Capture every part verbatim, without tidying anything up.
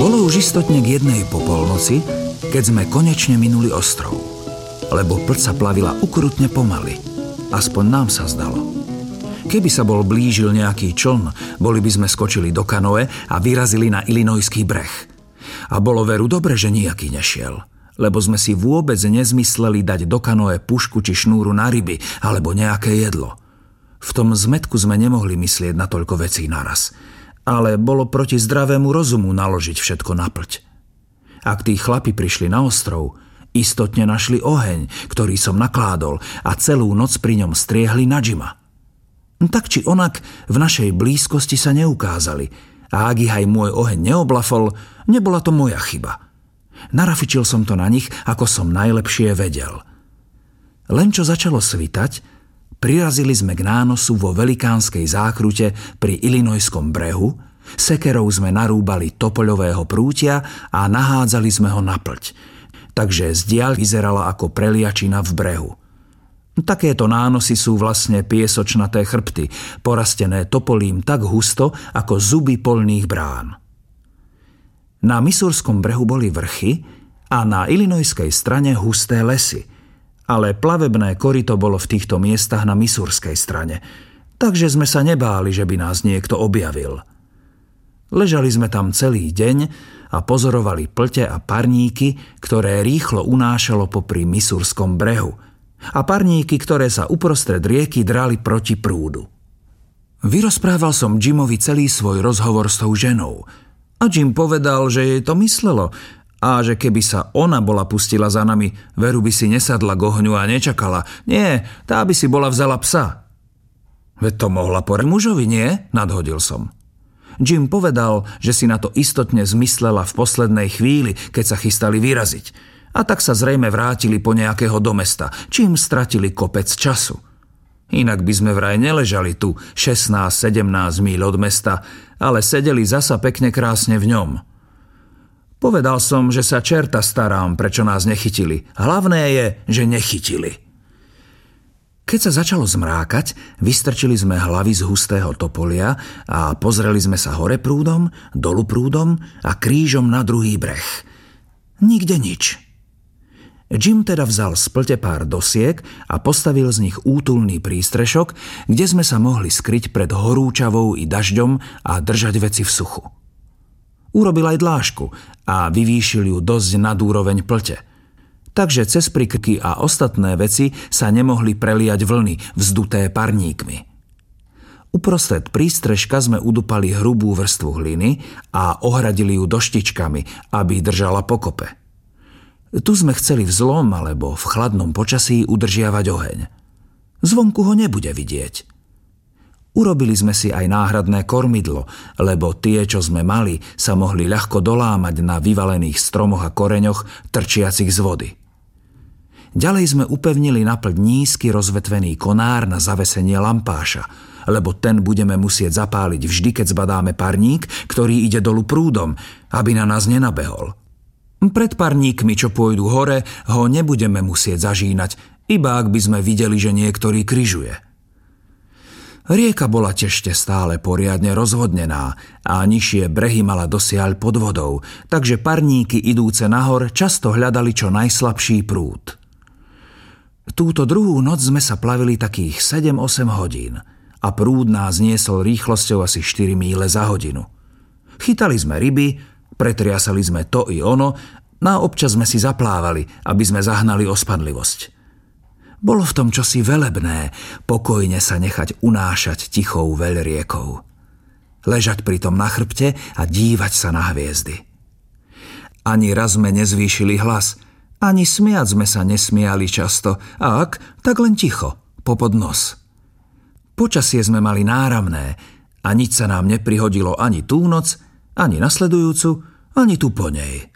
Bolo už istotne k jednej po polnoci, keď sme konečne minuli ostrov. Lebo plť sa plavila ukrutne pomaly. Aspoň nám sa zdalo. Keby sa bol blížil nejaký čln, boli by sme skočili do kanoe a vyrazili na Illinoiský breh. A bolo veru dobre, že nejaký nešiel, lebo sme si vôbec nezmysleli dať do kanoe pušku či šnúru na ryby alebo nejaké jedlo. V tom zmätku sme nemohli myslieť na toľko vecí naraz, ale bolo proti zdravému rozumu naložiť všetko na plť. Ak tí chlapi prišli na ostrov, istotne našli oheň, ktorý som nakládol, a celú noc pri ňom striehli na Jima. Tak či onak v našej blízkosti sa neukázali, a ak ich aj môj oheň neoblafol, nebola to moja chyba. Narafičil som to na nich, ako som najlepšie vedel. Len čo začalo svitať, prirazili sme k nánosu vo velikánskej zákrute pri Illinoiskom brehu, sekerou sme narúbali topoľového prútia a nahádzali sme ho na plť, takže zdiaľ vyzerala ako preliačina v brehu. Takéto nánosy sú vlastne piesočnaté chrbty, porastené topolím tak husto ako zuby poľných brán. Na Missourskom brehu boli vrchy a na Illinoiskej strane husté lesy, ale plavebné koryto bolo v týchto miestach na Missourskej strane, takže sme sa nebáli, že by nás niekto objavil. Ležali sme tam celý deň a pozorovali pľte a parníky, ktoré rýchlo unášalo popri Missourskom brehu, a parníky, ktoré sa uprostred rieky drali proti prúdu. Vyrozprával som Jimovi celý svoj rozhovor s tou ženou a Jim povedal, že jej to myslelo a že keby sa ona bola pustila za nami, veru by si nesadla k ohňu a nečakala. Nie, tá by si bola vzala psa. Veď to mohla poradiť mužovi, nie? Nadhodil som. Jim povedal, že si na to istotne zmyslela v poslednej chvíli, keď sa chystali vyraziť. A tak sa zrejme vrátili po nejakého do mesta, čím stratili kopec času. Inak by sme vraj neležali tu šestnásť sedemnásť míľ od mesta, ale sedeli zasa pekne krásne v ňom. Povedal som, že sa čerta starám, prečo nás nechytili. Hlavné je, že nechytili. Keď sa začalo zmrákať, vystrčili sme hlavy z hustého topolia a pozreli sme sa hore prúdom, dolu prúdom a krížom na druhý breh. Nikde nič. Jim teda vzal z pľte pár dosiek a postavil z nich útulný prístrešok, kde sme sa mohli skryť pred horúčavou i dažďom a držať veci v suchu. Urobil aj dlášku a vyvýšil ju dosť nad úroveň pľte. Takže cez prikrky a ostatné veci sa nemohli preliať vlny, vzduté parníkmi. Uprostred prístrežka sme udupali hrubú vrstvu hliny a ohradili ju doštičkami, aby držala pokope. Tu sme chceli v zlom alebo v chladnom počasí udržiavať oheň. Zvonku ho nebude vidieť. Urobili sme si aj náhradné kormidlo, lebo tie, čo sme mali, sa mohli ľahko dolámať na vyvalených stromoch a koreňoch trčiacich z vody. Ďalej sme upevnili na plť nízky rozvetvený konár na zavesenie lampáša, lebo ten budeme musieť zapáliť vždy, keď zbadáme parník, ktorý ide dolu prúdom, aby na nás nenabehol. Pred parníkmi, čo pôjdu hore, ho nebudeme musieť zažínať, iba ak by sme videli, že niektorý križuje. Rieka bola tešte stále poriadne rozvodnená a nižšie brehy mala dosiaľ pod vodou, takže parníky idúce nahor často hľadali čo najslabší prúd. Túto druhú noc sme sa plavili takých sedem osem hodín a prúd nás niesol rýchlosťou asi štyri míle za hodinu. Chytali sme ryby, pretriasali sme to i ono, a občas sme si zaplávali, aby sme zahnali ospadlivosť. Bolo v tom čosi velebné, pokojne sa nechať unášať tichou veľriekou. Ležať pritom na chrbte a dívať sa na hviezdy. Ani raz sme nezvýšili hlas, ani smiať sme sa nesmiali často, a ak, tak len ticho, popod nos. Počasie sme mali náramné a nič sa nám neprihodilo ani tú noc, ani nasledujúcu, ani tu po nej.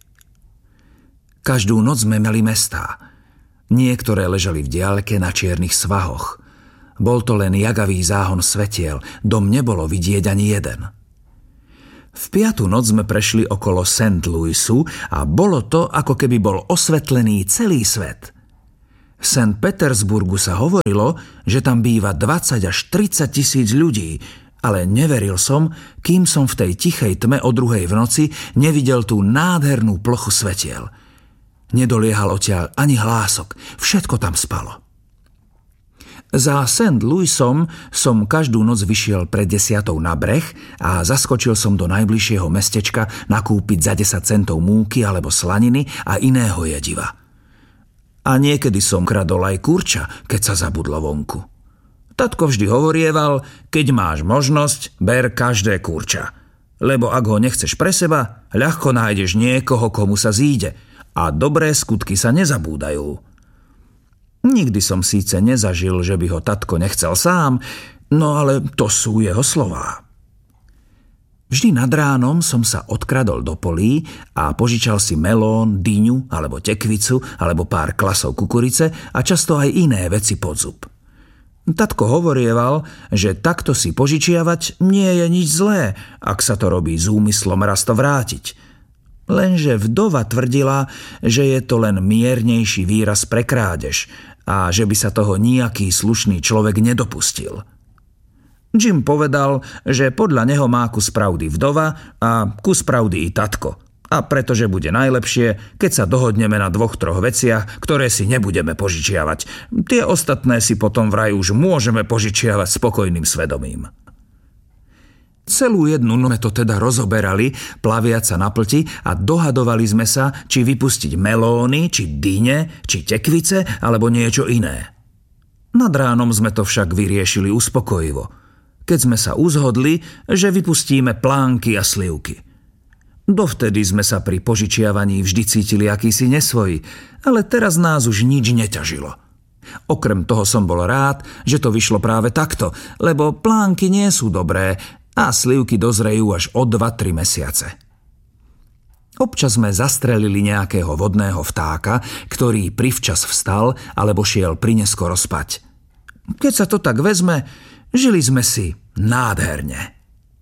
Každú noc sme mali mestá. Niektoré ležali v diaľke na čiernych svahoch. Bol to len jagavý záhon svetiel, dom nebolo vidieť ani jeden. V piatu noc sme prešli okolo Saint Louisu a bolo to, ako keby bol osvetlený celý svet. V Sankt Petersburgu sa hovorilo, že tam býva dvadsať až tridsať tisíc ľudí, Ale neveril som, kým som v tej tichej tme o druhej v noci nevidel tú nádhernú plochu svetiel. Nedoliehal odtiaľ ani hlások, všetko tam spalo. Za Saint Louisom som každú noc vyšiel pred desiatou na breh a zaskočil som do najbližšieho mestečka nakúpiť za desať centov múky alebo slaniny a iného jediva. A niekedy som kradol aj kurča, keď sa zabudlo vonku. Tatko vždy hovorieval, keď máš možnosť, ber každé kurča. Lebo ak ho nechceš pre seba, ľahko nájdeš niekoho, komu sa zíde. A dobré skutky sa nezabúdajú. Nikdy som síce nezažil, že by ho tatko nechcel sám, no ale to sú jeho slová. Vždy nad ránom som sa odkradol do polí a požičal si melón, dyňu alebo tekvicu alebo pár klasov kukurice a často aj iné veci pod zub. Tatko hovorieval, že takto si požičiavať nie je nič zlé, ak sa to robí s úmyslom raz to vrátiť. Lenže vdova tvrdila, že je to len miernejší výraz pre krádež a že by sa toho nijaký slušný človek nedopustil. Jim povedal, že podľa neho má kus pravdy vdova a kus pravdy i tatko. A pretože bude najlepšie, keď sa dohodneme na dvoch, troch veciach, ktoré si nebudeme požičiavať. Tie ostatné si potom vraj už môžeme požičiavať spokojným svedomím. Celú jednu noc to teda rozoberali, plaviac sa na plti a dohadovali sme sa, či vypustiť melóny, či dyne, či tekvice, alebo niečo iné. Nad ránom sme to však vyriešili uspokojivo, keď sme sa uzhodli, že vypustíme plánky a slivky. Dovtedy sme sa pri požičiavaní vždy cítili akýsi nesvoji, ale teraz nás už nič neťažilo. Okrem toho som bol rád, že to vyšlo práve takto, lebo plánky nie sú dobré a slivky dozrejú až o dva tri mesiace. Občas sme zastrelili nejakého vodného vtáka, ktorý privčas vstal alebo šiel prineskoro spať. Keď sa to tak vezme, žili sme si nádherne.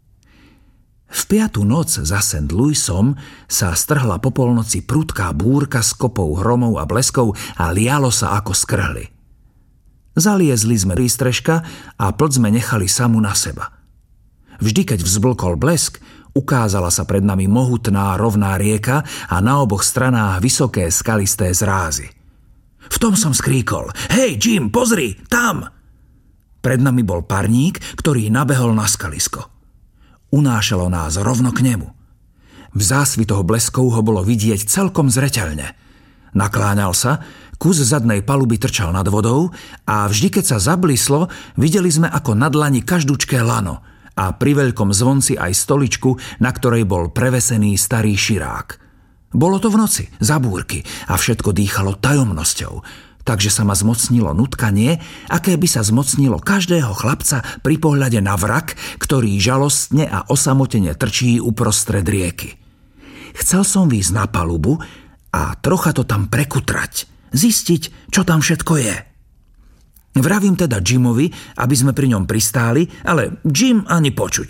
V piatu noc za Saint Louisom sa strhla po polnoci prudká búrka s kopou hromov a bleskov a lialo sa ako skrhly. Zaliezli sme prístrežka a plť sme nechali samu na seba. Vždy, keď vzblkol blesk, ukázala sa pred nami mohutná rovná rieka a na oboch stranách vysoké skalisté zrázy. V tom som skríkol: Hej, Jim, pozri, tam! Pred nami bol parník, ktorý nabehol na skalisko. Unášalo nás rovno k nemu. V zásvitoch bleskov ho bolo vidieť celkom zreteľne. Nakláňal sa, kus zadnej paluby trčal nad vodou a vždy, keď sa zablislo, videli sme ako na dlani každúčké lano a pri veľkom zvonci aj stoličku, na ktorej bol prevesený starý širák. Bolo to v noci, za búrky a všetko dýchalo tajomnosťou, takže sa ma zmocnilo nutkanie, aké by sa zmocnilo každého chlapca pri pohľade na vrak, ktorý žalostne a osamotene trčí uprostred rieky. Chcel som výjsť na palubu a trocha to tam prekutrať, zistiť, čo tam všetko je. Vravím teda Jimovi, aby sme pri ňom pristáli, ale Jim ani počuť.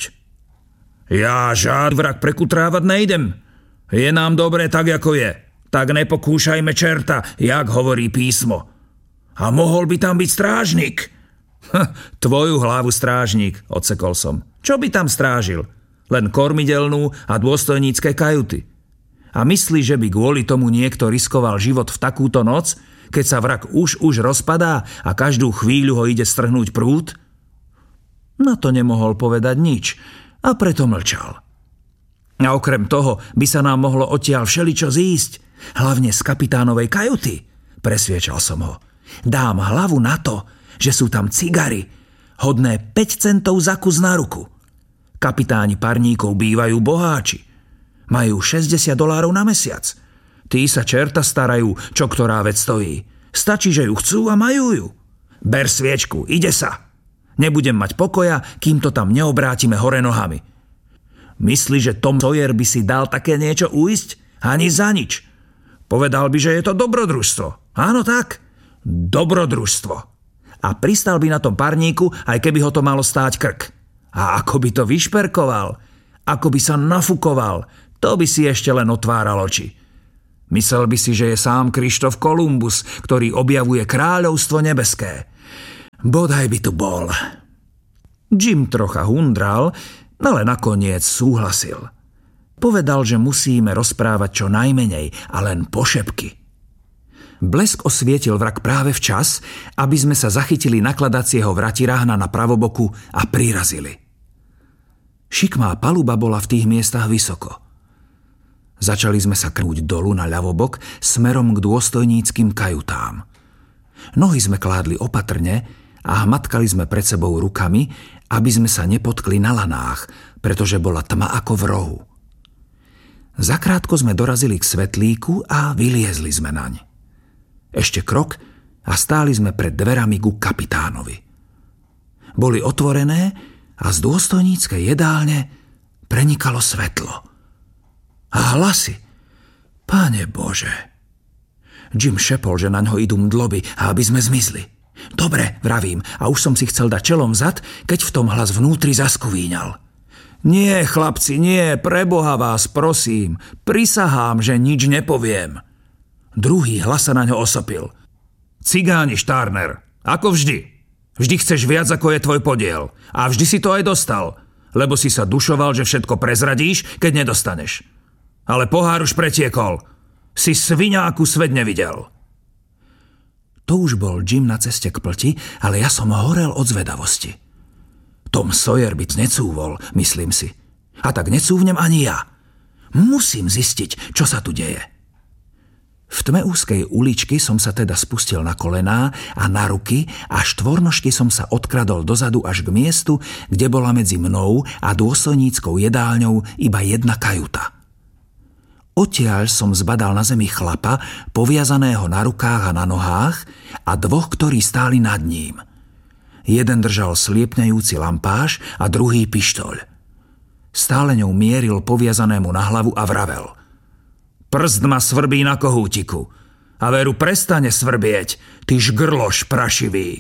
Ja žád vrak prekutrávať nejdem. Je nám dobre tak, ako je. Tak nepokúšajme čerta, jak hovorí písmo. A mohol by tam byť strážnik. Ha, tvoju hlavu strážnik, odsekol som. Čo by tam strážil? Len kormidelnú a dôstojnícke kajuty. A myslí, že by kvôli tomu niekto riskoval život v takúto noc, keď sa vrak už už rozpadá a každú chvíľu ho ide strhnúť prúd? Na to nemohol povedať nič a preto mlčal. A okrem toho by sa nám mohlo odtiaľ všeličo zísť, hlavne z kapitánovej kajuty, presviečal som ho. Dám hlavu na to, že sú tam cigary, hodné päť centov za kus na ruku. Kapitáni parníkov bývajú boháči. Majú šesťdesiat dolárov na mesiac. Tí sa čerta starajú, čo ktorá vec stojí. Stačí, že ju chcú a majú ju. Ber sviečku, ide sa. Nebudem mať pokoja, kým to tam neobrátime hore nohami. Myslí, že Tom Sawyer by si dal také niečo uísť? Ani za nič. Povedal by, že je to dobrodružstvo. Áno tak, dobrodružstvo. A pristal by na tom parníku, aj keby ho to malo stáť krk. A ako by to vyšperkoval, ako by sa nafukoval, to by si ešte len otváral oči. Myslel by si, že je sám Krištof Kolumbus, ktorý objavuje kráľovstvo nebeské. Bodaj by tu bol. Jim trocha hundral, ale nakoniec súhlasil. Povedal, že musíme rozprávať čo najmenej a len pošepky. Blesk osvietil vrak práve včas, aby sme sa zachytili nakladacieho vratiráhna na pravoboku a prirazili. Šikmá paluba bola v tých miestach vysoko. Začali sme sa krúť dolu na ľavobok smerom k dôstojníckym kajutám. Nohy sme kládli opatrne a hmatkali sme pred sebou rukami, aby sme sa nepotkli na lanách, pretože bola tma ako v rohu. Zakrátko sme dorazili k svetlíku a vyliezli sme naň. Ešte krok a stáli sme pred dverami ku kapitánovi. Boli otvorené a z dôstojníckej jedálne prenikalo svetlo. A hlasy. Páne Bože. Jim šepol, že naňho idú mdloby a aby sme zmizli. Dobre, vravím, a už som si chcel dať čelom vzad, keď v tom hlas vnútri zaskuvíňal. Nie, chlapci, nie, preboha vás, prosím, prisahám, že nič nepoviem. Druhý hlas sa na ňo osopil. Cigáni, Štárner, ako vždy. Vždy chceš viac, ako je tvoj podiel. A vždy si to aj dostal, lebo si sa dušoval, že všetko prezradíš, keď nedostaneš. Ale pohár už pretiekol. Si sviňa, akú svet nevidel. To už bol Jim na ceste k plti, ale ja som horel od zvedavosti. Tom Sawyer by necúvol, myslím si. A tak necúvnem ani ja. Musím zistiť, čo sa tu deje. V tme úzkej uličky som sa teda spustil na kolená a na ruky a štvornožky som sa odkradol dozadu až k miestu, kde bola medzi mnou a dôstojníckou jedálňou iba jedna kajuta. Odtiaľ som zbadal na zemi chlapa, poviazaného na rukách a na nohách, a dvoch, ktorí stáli nad ním. Jeden držal sliepnejúci lampáš a druhý pištoľ. Stále ňou mieril poviazanému na hlavu a vravel. Prst ma svrbí na kohútiku. A veru prestane svrbieť, ty žgrloš prašivý.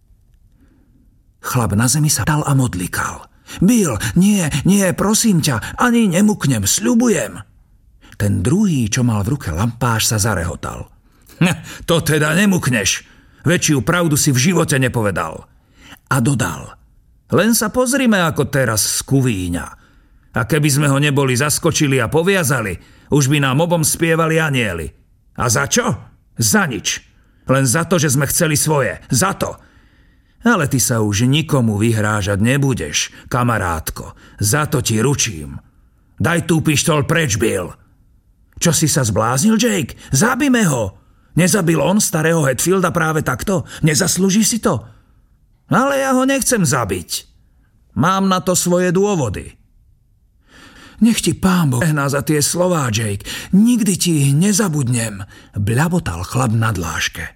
Chlap na zemi sa dal a modlikal. Bill, nie, nie, prosím ťa, ani nemuknem, sľubujem. Ten druhý, čo mal v ruke lampáš, sa zarehotal. Hm, to teda nemukneš. Väčšiu pravdu si v živote nepovedal. A dodal. Len sa pozrime, ako teraz skuvíňa. A keby sme ho neboli zaskočili a poviazali, už by nám obom spievali anieli. A za čo? Za nič. Len za to, že sme chceli svoje. Za to. Ale ty sa už nikomu vyhrážať nebudeš, kamarátko. Za to ti ručím. Daj tú pištol preč, Bill. Čo si sa zbláznil, Jake? Zabíme ho. Nezabil on starého Hatfielda práve takto? Nezaslúži si to? Ale ja ho nechcem zabiť. Mám na to svoje dôvody. Nech ti Pán Boh žehná za tie slová, Jake. Nikdy ti ich nezabudnem, bľabotal chlap na dláške.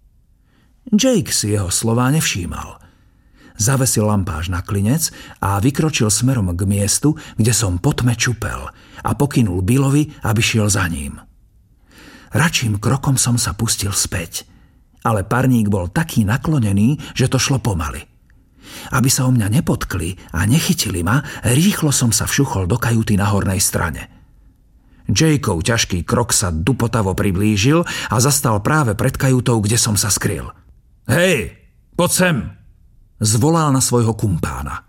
Jake si jeho slová nevšímal. Zavesil lampáž na klinec a vykročil smerom k miestu, kde som po tme čupel, a pokynul Billovi, aby šiel za ním. Račím krokom som sa pustil späť, ale parník bol taký naklonený, že to šlo pomaly. Aby sa o mňa nepotkli a nechytili ma, rýchlo som sa všuchol do kajuty na hornej strane. Jakeov ťažký krok sa dupotavo priblížil a zastal práve pred kajutou, kde som sa skryl. Hej, poď sem! Zvolal na svojho kumpána.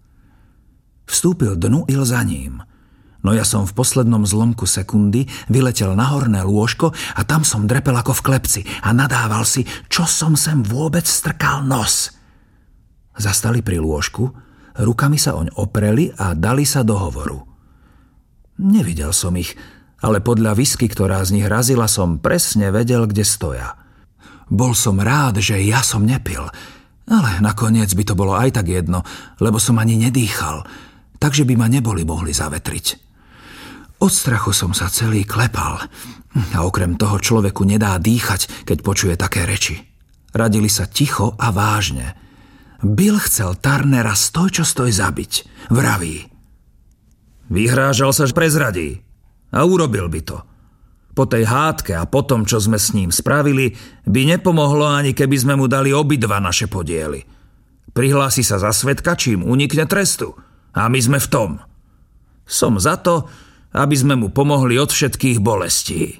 Vstúpil dnu il za ním, no ja som v poslednom zlomku sekundy vyletel na horné lôžko a tam som drepel ako v klepci a nadával si, čo som sem vôbec strkal nos. Zastali pri lôžku, rukami sa oň opreli a dali sa do hovoru. Nevidel som ich, ale podľa whisky, ktorá z nich razila, som presne vedel, kde stoja. Bol som rád, že ja som nepil, ale nakoniec by to bolo aj tak jedno, lebo som ani nedýchal, takže by ma neboli mohli zavetriť. Od strachu som sa celý klepal a okrem toho človeku nedá dýchať, keď počuje také reči. Radili sa ticho a vážne. Bill chcel Turnera stoj čo stoj zabiť, vraví. Vyhrážal sa, že prezradí a urobil by to. Po tej hádke a po tom, čo sme s ním spravili, by nepomohlo ani keby sme mu dali obidva naše podiely. Prihlási sa za svedka, čím unikne trestu. A my sme v tom. Som za to, aby sme mu pomohli od všetkých bolestí.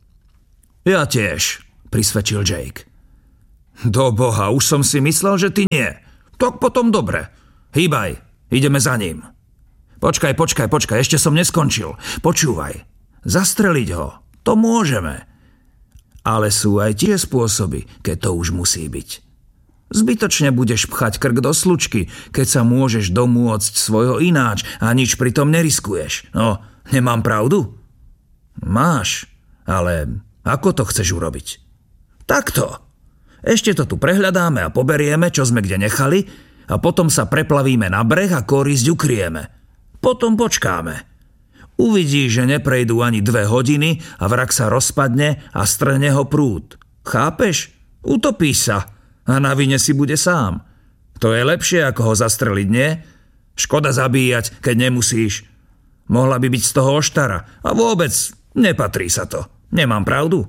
Ja tiež, prisvedčil Jake. Do Boha, už som si myslel, že ty nie. Tak potom dobre. Hýbaj, ideme za ním. Počkaj, počkaj, počkaj, ešte som neskončil. Počúvaj, zastreliť ho, to môžeme. Ale sú aj tie spôsoby, keď to už musí byť. Zbytočne budeš pchať krk do slučky, keď sa môžeš domôcť svojho ináč a nič pritom neriskuješ. No, nemám pravdu? Máš, ale ako to chceš urobiť? Takto. Ešte to tu prehľadáme a poberieme, čo sme kde nechali, a potom sa preplavíme na breh a korisť ukryjeme. Potom počkáme. Uvidíš, že neprejdú ani dve hodiny a vrak sa rozpadne a strhne ho prúd. Chápeš? Utopí sa a na vine si bude sám. To je lepšie, ako ho zastreliť, nie? Škoda zabíjať, keď nemusíš. Mohla by byť z toho oštara a vôbec nepatrí sa to. Nemám pravdu?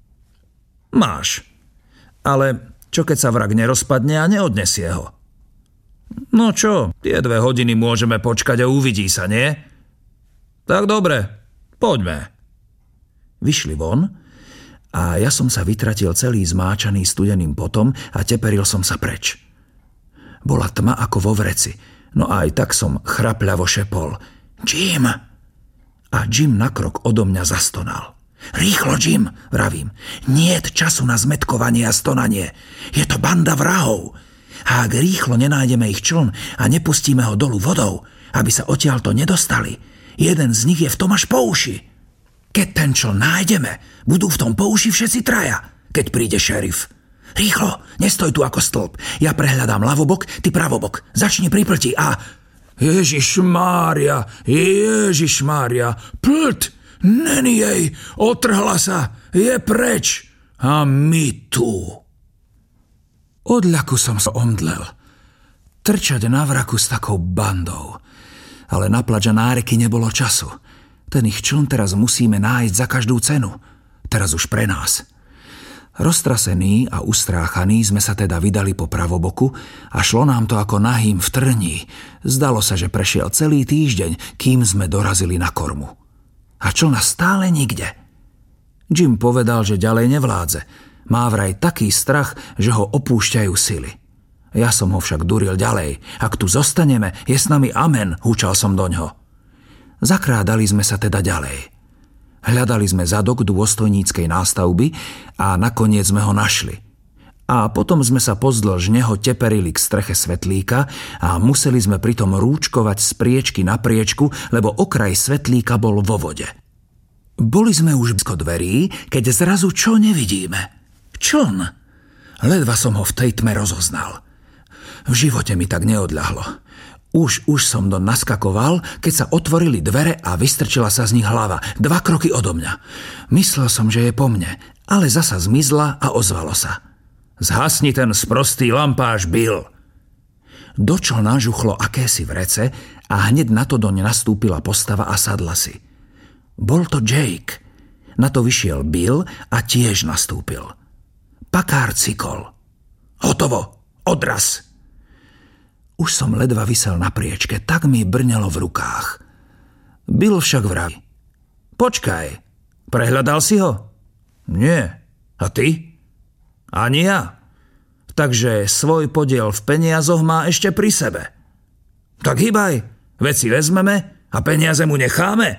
Máš. Ale čo keď sa vrak nerozpadne a neodnesie ho? No čo, tie dve hodiny môžeme počkať a uvidí sa, nie? Tak dobre, poďme. Vyšli von a ja som sa vytratil celý zmáčaný studeným potom a teperil som sa preč. Bola tma ako vo vreci, no aj tak som chrapľavo šepol. Jim! A Jim na krok odo mňa zastonal. Rýchlo, Jim, vravím. Niet času na zmätkovanie a stonanie. Je to banda vrahov. A ak rýchlo nenájdeme ich čln a nepustíme ho dolu vodou, aby sa odtiaľto nedostali, jeden z nich je v tom až po uši. Keď ten čln nájdeme, budú v tom po uši všetci traja, keď príde šerif. Rýchlo, nestoj tu ako stĺp. Ja prehľadám ľavobok, ty pravobok. Začni pri plti a... Ježišmária, Ježišmária, plť! Není jej, otrhla sa, je preč. A my tu... Od ľaku som sa omdlel. Trčať na vraku s takou bandou. Ale na plač a náreky nebolo času. Ten ich čln teraz musíme nájsť za každú cenu. Teraz už pre nás. Roztrasení a ustráchaní sme sa teda vydali po pravoboku a šlo nám to ako nahým v trní. Zdalo sa, že prešiel celý týždeň, kým sme dorazili na kormu. A člna stále nikde. Jim povedal, že ďalej nevládze. Má vraj taký strach, že ho opúšťajú sily. Ja som ho však duril ďalej. Ak tu zostaneme, je s nami amen, húčal som doňho. Zakrádali sme sa teda ďalej. Hľadali sme zadok dôstojníckej nástavby a nakoniec sme ho našli. A potom sme sa pozdĺž neho teperili k streche svetlíka a museli sme pritom rúčkovať z priečky na priečku, lebo okraj svetlíka bol vo vode. Boli sme už blízko dverí, keď zrazu čo nevidíme? Čln? Ledva som ho v tej tme rozoznal. V živote mi tak neodľahlo. Už, už som do naskakoval, keď sa otvorili dvere a vystrčila sa z nich hlava. Dva kroky odo mňa. Myslel som, že je po mne, ale zasa zmizla a ozvalo sa. Zhasni ten sprostý lampáš, Bill. Do člna žuchlo akési vrece a hneď na to doň nastúpila postava a sadla si. Bol to Jake. Na to vyšiel Bill a tiež nastúpil. Pakár cikol. Hotovo, odraz. Už som ledva visel na priečke, tak mi brnelo v rukách. Bill však vraví. Počkaj, prehľadal si ho? Nie. A ty? Ani ja. Takže svoj podiel v peniazoch má ešte pri sebe. Tak hýbaj, veci vezmeme a peniaze mu necháme.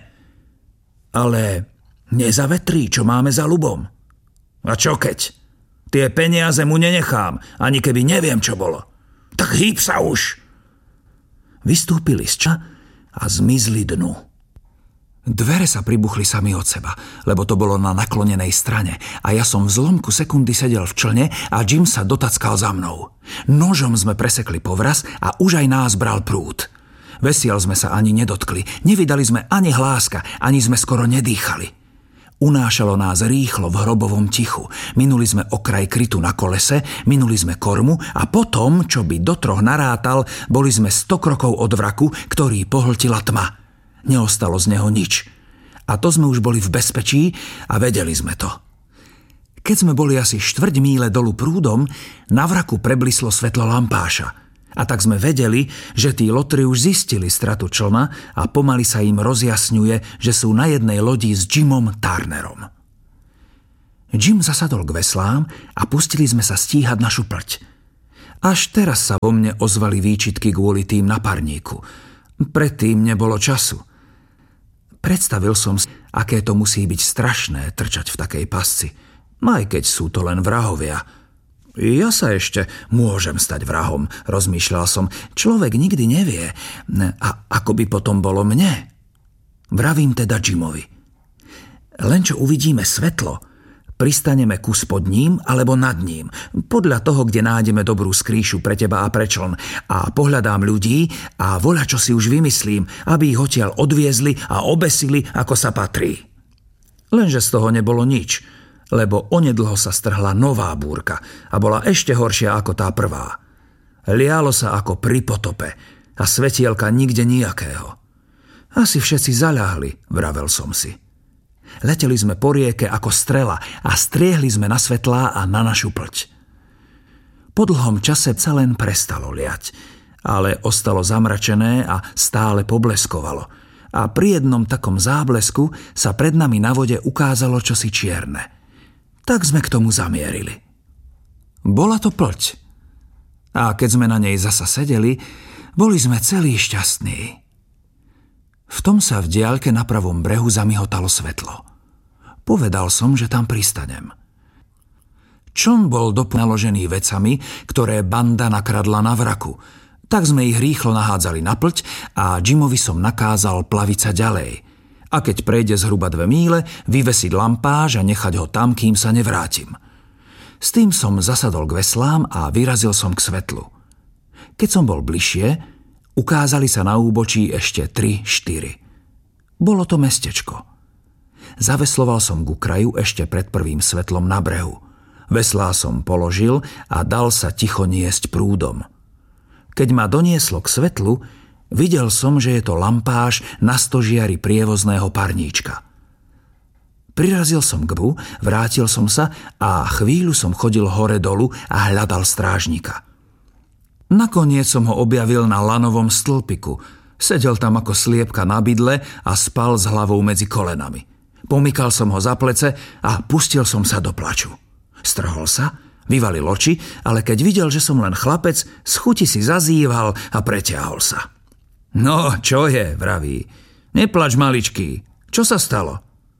Ale nezavetrí, čo máme za ľubom. A čo keď? Tie peniaze mu nenechám, ani keby neviem, čo bolo. Tak hýb sa už. Vystúpili z ča a zmizli dnu. Dvere sa pribuchli sami od seba, lebo to bolo na naklonenej strane a ja som v zlomku sekundy sedel v člne a Jim sa dotackal za mnou. Nožom sme presekli povraz a už aj nás bral prúd. Vesiel sme sa ani nedotkli, nevydali sme ani hláska, ani sme skoro nedýchali. Unášalo nás rýchlo v hrobovom tichu. Minuli sme okraj krytu na kolese, minuli sme kormu a potom, čo by do troch narátal, boli sme sto krokov od vraku, ktorý pohltila tma. Neostalo z neho nič. A to sme už boli v bezpečí a vedeli sme to. Keď sme boli asi štvrť míle dolu prúdom, na vraku preblislo svetlo lampáša. A tak sme vedeli, že tí lotri už zistili stratu člna a pomaly sa im rozjasňuje, že sú na jednej lodi s Jimom Turnerom. Jim zasadol k veslám a pustili sme sa stíhať našu plť. Až teraz sa vo mne ozvali výčitky kvôli tým na parníku. Predtým nebolo času. Predstavil som si, aké to musí byť strašné trčať v takej pasci, aj keď sú to len vrahovia. Ja sa ešte môžem stať vrahom, rozmýšľal som. Človek nikdy nevie. A ako by potom bolo mne? Vravím teda Jimovi. Len čo uvidíme svetlo, pristaneme kus pod ním alebo nad ním, podľa toho, kde nájdeme dobrú skrýšu pre teba a pre čln, a pohľadám ľudí a voľačo si už vymyslím, aby ich odtiaľ odviezli a obesili, ako sa patrí. Lenže z toho nebolo nič, lebo onedlho sa strhla nová búrka a bola ešte horšia ako tá prvá. Lialo sa ako pri potope a svetielka nikde nijakého. Asi všetci zaľahli, vravel som si. Leteli sme po rieke ako strela a striehli sme na svetlá a na našu plť. Po dlhom čase sa len prestalo liať, ale ostalo zamračené a stále pobleskovalo. A pri jednom takom záblesku sa pred nami na vode ukázalo čosi čierne. Tak sme k tomu zamierili. Bola to plť. A keď sme na nej zasa sedeli, boli sme celí šťastní. V tom sa v diaľke na pravom brehu zamihotalo svetlo. Povedal som, že tam pristanem. Čln bol naložený vecami, ktoré banda nakradla na vraku. Tak sme ich rýchlo nahádzali na plť a Jimovi som nakázal plaviť sa ďalej. A keď prejde zhruba dve míle, vyvesiť lampáž a nechať ho tam, kým sa nevrátim. S tým som zasadol k veslám a vyrazil som k svetlu. Keď som bol bližšie, ukázali sa na úbočí ešte tri, štyri. Bolo to mestečko. Zavesloval som ku kraju ešte pred prvým svetlom na brehu. Veslá som položil a dal sa ticho niesť prúdom. Keď ma donieslo k svetlu, videl som, že je to lampáž na stožiari prievozného parníčka. Prirazil som k bu, vrátil som sa a chvíľu som chodil hore-dolu a hľadal strážnika. Nakoniec som ho objavil na lanovom stĺpiku. Sedel tam ako sliepka na bydle a spal s hlavou medzi kolenami. Pomykal som ho za plece a pustil som sa do plaču. Strhol sa, vyvalil oči, ale keď videl, že som len chlapec, z chuti si zazýval a preťahol sa. No, čo je, vraví. Neplač, maličký. Čo sa stalo?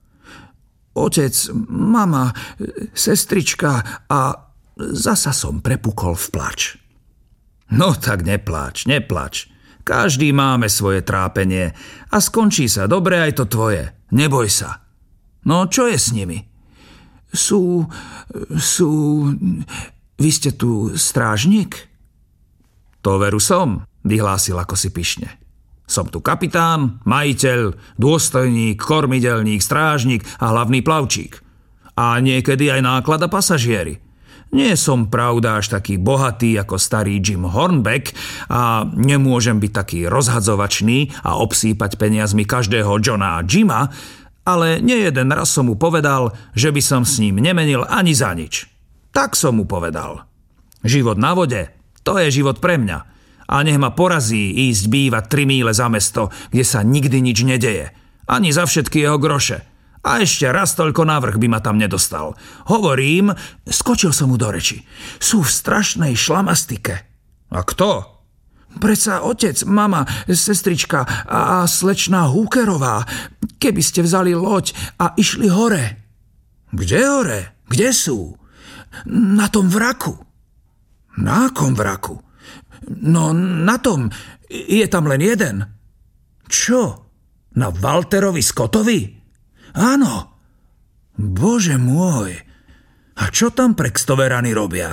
Otec, mama, sestrička a zasa som prepukol v plač. No tak nepláč, nepláč. Každý máme svoje trápenie a skončí sa dobre aj to tvoje. Neboj sa. No, čo je s nimi? Sú, sú... Vy ste tu strážnik? To veru som, vyhlásil ako si pyšne. Som tu kapitán, majiteľ, dôstojník, kormidelník, strážnik a hlavný plavčík. A niekedy aj náklad a pasažieri. Nie som pravda až taký bohatý ako starý Jim Hornbeck a nemôžem byť taký rozhadzovačný a obsýpať peniazmi každého Johna a Jima, ale nie jeden raz som mu povedal, že by som s ním nemenil ani za nič. Tak som mu povedal. Život na vode, to je život pre mňa. A nech ma porazí ísť bývať tri míle za mesto, kde sa nikdy nič nedeje. Ani za všetky jeho groše. A ešte raz toľko navrch by ma tam nedostal. Hovorím, skočil som mu do reči. Sú v strašnej šlamastike. A kto? Predsa otec, mama, sestrička a slečná Hookerová. Keby ste vzali loď a išli hore. Kde hore? Kde sú? Na tom vraku. Na akom vraku? No na tom. Je tam len jeden. Čo? Na Walterovi Scottovi? Áno. Bože môj. A čo tam prekstoverani robia?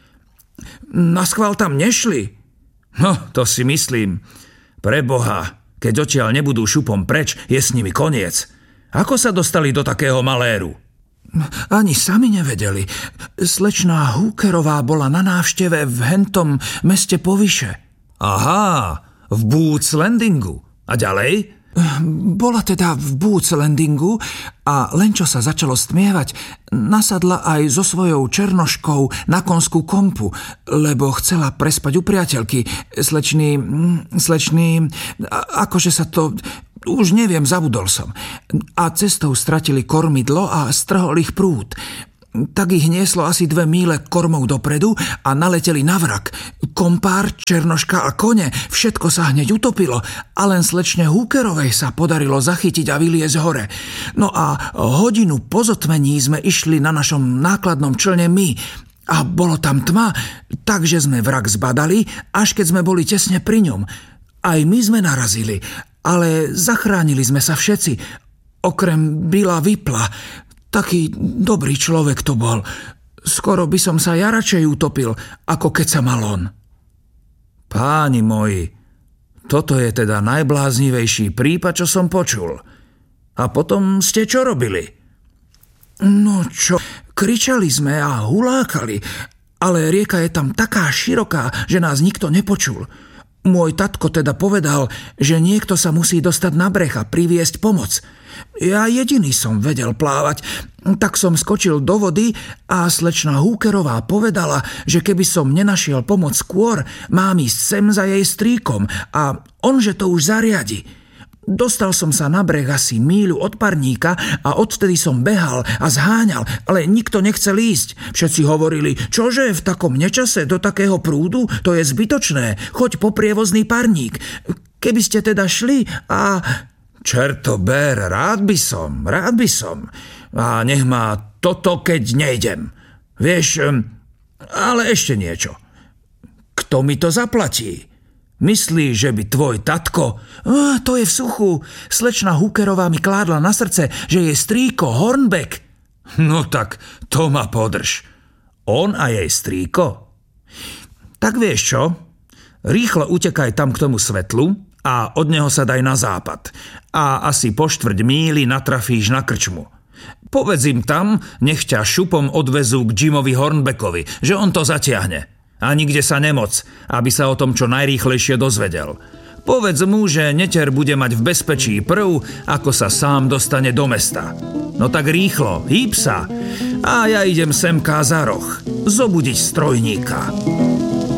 Naschvál tam nešli? No, to si myslím. Preboha, keď odtiaľ nebudú šupom preč, je s nimi koniec. Ako sa dostali do takého maléru? Ani sami nevedeli. Slečná Hookerová bola na návšteve v hentom meste povyše. Aha, v Boots Landingu. A ďalej? Bola teda v Boots Landingu a len čo sa začalo stmievať, nasadla aj so svojou černoškou na konskú kompu, lebo chcela prespať u priateľky. Slečný, slečný, akože sa to... Už neviem, zabudol som. A cestou stratili kormidlo a strhol ich prúd. Tak ich nieslo asi dve míle kormou dopredu a naleteli na vrak. Kompár, Černoška a kone, všetko sa hneď utopilo a len slečne Húkerovej sa podarilo zachytiť a vyliezť hore. No a hodinu po zotmení sme išli na našom nákladnom člne my a bolo tam tma, takže sme vrak zbadali, až keď sme boli tesne pri ňom. Aj my sme narazili, ale zachránili sme sa všetci, okrem Billa Whipla. Taký dobrý človek to bol. Skoro by som sa ja radšej utopil, ako keď sa mal on. Páni moji, toto je teda najbláznivejší prípad, čo som počul. A potom ste čo robili? No čo, kričali sme a hulákali, ale rieka je tam taká široká, že nás nikto nepočul. Môj tatko teda povedal, že niekto sa musí dostať na breh a priviesť pomoc. Ja jediný som vedel plávať, tak som skočil do vody a slečna Húkerová povedala, že keby som nenašiel pomoc skôr, mám ísť sem za jej strýkom a onže to už zariadi. Dostal som sa na breh asi míľu od parníka a odtedy som behal a zháňal, ale nikto nechcel ísť. Všetci hovorili, čože v takom nečase do takého prúdu, to je zbytočné, choď po prievozný parník. Keby ste teda šli a... Čerto ber, rád by som, rád by som. A nech má toto, keď nejdem. Vieš, ale ešte niečo. Kto mi to zaplatí? Myslíš, že by tvoj tatko... Oh, to je v suchu. Slečna Húkerová mi kládla na srdce, že je strýko Hornbeck. No tak, to ma podrž. On a jej strýko? Tak vieš čo? Rýchlo utekaj tam k tomu svetlu a od neho sa daj na západ. A asi po štvrť míli natrafíš na krčmu. Povedz im tam, nech ťa šupom odvezú k Jimovi Hornbeckovi, že on to zatiahne. A nikde sa nemoc, aby sa o tom čo najrýchlejšie dozvedel. Povedz mu, že neter bude mať v bezpečí prv, ako sa sám dostane do mesta. No tak rýchlo, hýb sa. A ja idem semká za roh, zobudiť strojníka.